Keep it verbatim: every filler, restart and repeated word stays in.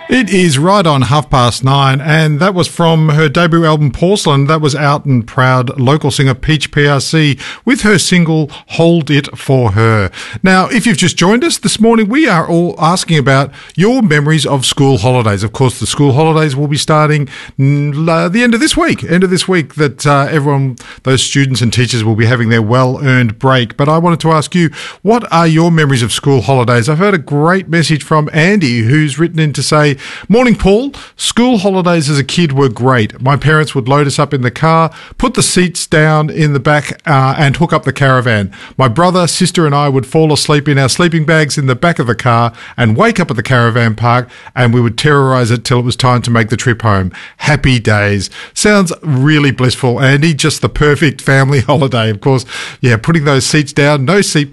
It is right on half past nine, and that was from her debut album Porcelain. That was out and proud local singer Peach P R C with her single Hold It For Her. Now, if you've just joined us this morning, we are all asking about your memories of school holidays. Of course, the school holidays will be starting uh, the end of this week, end of this week that uh, everyone, those students and teachers will be having their well-earned break. But I wanted to ask you, what are your memories of school holidays? I've heard a great message from Andy, who's written in to say, "Morning, Paul. School holidays as a kid were great. My parents would load us up in the car, put the seats down in the back uh, and hook up the caravan. My brother, sister and I would fall asleep in our sleeping bags in the back of the car and wake up at the caravan park, and we would terrorise it till it was time to make the trip home. Happy days." Sounds really blissful, Andy. Just the perfect family holiday. Of course, yeah, putting those seats down, no seat